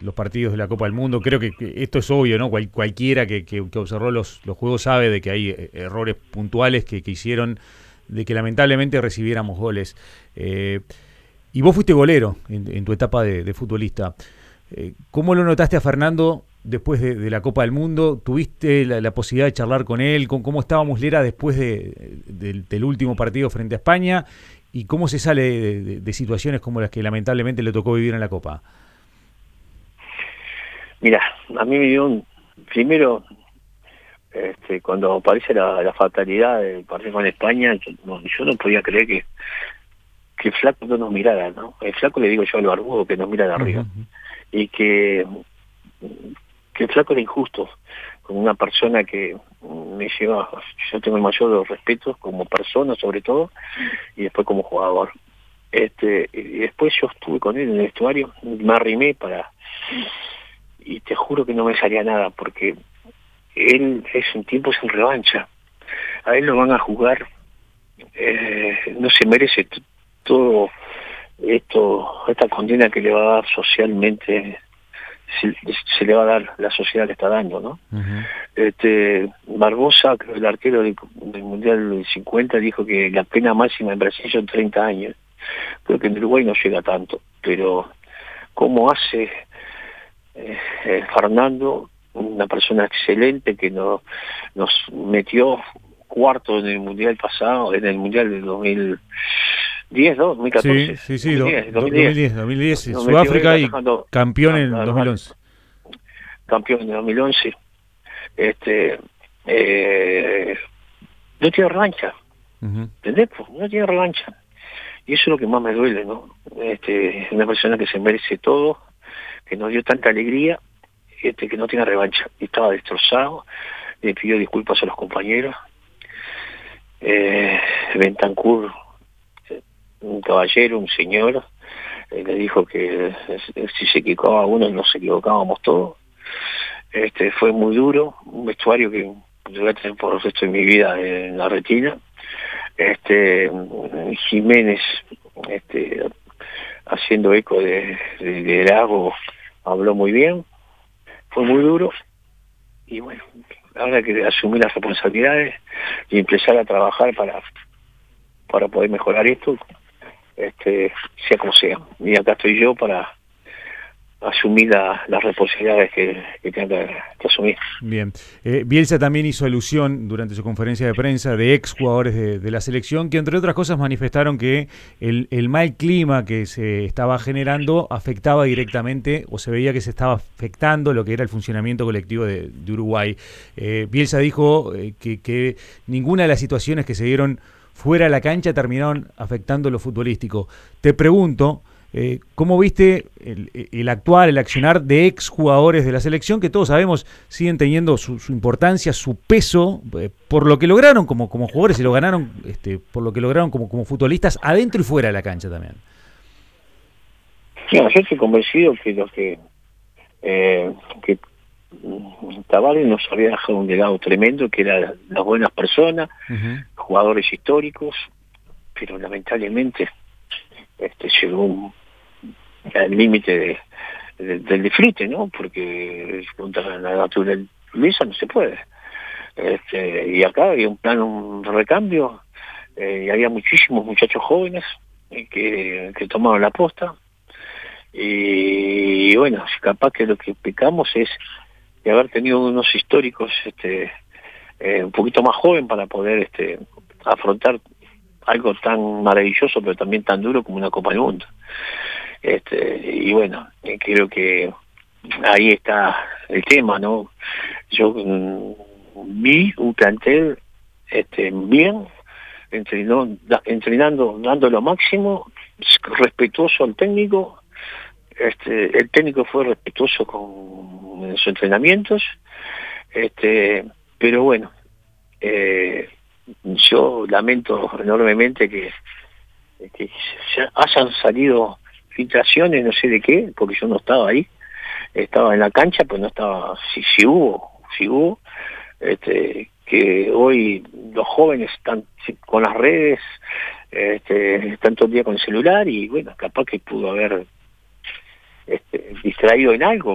los partidos de la Copa del Mundo. Creo que esto es obvio, ¿no? Cualquiera que observó los juegos sabe de que hay errores puntuales que hicieron de que lamentablemente recibiéramos goles. Y vos fuiste golero en tu etapa de futbolista. ¿Cómo lo notaste a Fernando después de la Copa del Mundo? ¿Tuviste la posibilidad de charlar con él? ¿Cómo estaba Muslera después del último partido frente a España? ¿Y cómo se sale de situaciones como las que lamentablemente le tocó vivir en la Copa? Mira, a mí me dio primero, cuando aparece la fatalidad del partido con España, yo no podía creer que el flaco no nos mirara, ¿no? El flaco, le digo yo al barbudo, que nos mira de arriba. Y que el flaco era injusto con una persona que me lleva, yo tengo el mayor de los respetos como persona sobre todo, y después como jugador. Y después yo estuve con él en el vestuario, me arrimé y te juro que no me salía nada, porque él es un tiempo sin revancha. A él lo van a jugar, no se merece todo esta condena que le va a dar socialmente, se le va a dar, la sociedad le está dando, ¿no? Barbosa, el arquero del Mundial del 50, dijo que la pena máxima en Brasil son 30 años. Creo que en Uruguay no llega tanto, pero ¿cómo hace Fernando, una persona excelente que nos metió cuarto en el Mundial pasado, en el Mundial del 2010, ¿no? 2014. Sí, 2010, Nos Sudáfrica y metió campeón en 2011. Campeón en 2011. No tiene revancha, ¿entendés? Pues no tiene revancha. Y eso es lo que más me duele, ¿no? Una persona que se merece todo, que nos dio tanta alegría, que no tiene revancha. Y estaba destrozado, le pidió disculpas a los compañeros. Bentancur, un caballero, un señor, le dijo que si se equivocaba uno, nos equivocábamos todos. Fue muy duro, un vestuario que yo voy a tener por el resto de mi vida en la retina. Jiménez, haciendo eco de liderazgo, habló muy bien, fue muy duro, y bueno, ahora hay que asumir las responsabilidades y empezar a trabajar para poder mejorar esto, sea como sea. Y acá estoy yo para asumir las responsabilidades que tenga que asumir. Bien. Bielsa también hizo alusión durante su conferencia de prensa de ex jugadores de la selección que, entre otras cosas, manifestaron que el mal clima que se estaba generando afectaba directamente, o se veía que se estaba afectando lo que era el funcionamiento colectivo de Uruguay. Bielsa dijo que ninguna de las situaciones que se dieron fuera de la cancha terminaron afectando lo futbolístico. Te pregunto, ¿cómo viste el accionar de exjugadores de la selección, que todos sabemos siguen teniendo su importancia, su peso, por lo que lograron como jugadores y lo ganaron, por lo que lograron como futbolistas adentro y fuera de la cancha también? No, yo estoy convencido que Tavares nos había dejado un legado tremendo, que eran las buenas personas, jugadores históricos, pero lamentablemente llegó al límite del disfrute, ¿no? Porque contra la naturaleza no se puede. Y acá había un recambio, y había muchísimos muchachos jóvenes que tomaron la posta, y bueno, capaz que lo que pecamos es de haber tenido unos históricos un poquito más joven para poder afrontar algo tan maravilloso pero también tan duro como una Copa del Mundo. Y bueno, creo que ahí está el tema, ¿no? Yo vi un plantel bien, entrenando, dando lo máximo, respetuoso al técnico. El técnico fue respetuoso con sus entrenamientos, pero bueno, yo lamento enormemente que hayan salido filtraciones, no sé de qué, porque yo no estaba ahí, estaba en la cancha, pues no estaba, si hubo, que hoy los jóvenes están con las redes, están todo el día con el celular, y bueno, capaz que pudo haber distraído en algo,